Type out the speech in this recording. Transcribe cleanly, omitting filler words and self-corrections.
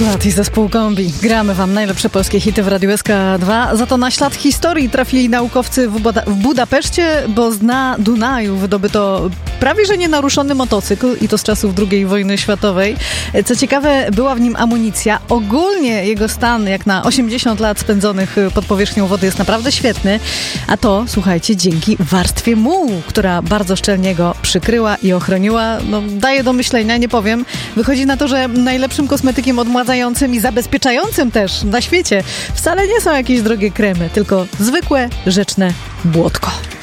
lat i zespół Kombi. Gramy wam najlepsze polskie hity w Radiu SK2. Za to na ślad historii trafili naukowcy w Budapeszcie, bo z dna Dunaju wydobyto prawie że nienaruszony motocykl i to z czasów II wojny światowej. Co ciekawe, była w nim amunicja. Ogólnie jego stan, jak na 80 lat spędzonych pod powierzchnią wody, jest naprawdę świetny. A to, słuchajcie, dzięki warstwie mułu, która bardzo szczelnie go przykryła i ochroniła. No, daje do myślenia, nie powiem. Wychodzi na to, że najlepszym kosmetykiem odmładzającym i zabezpieczającym też na świecie wcale nie są jakieś drogie kremy, tylko zwykłe, rzeczne błotko.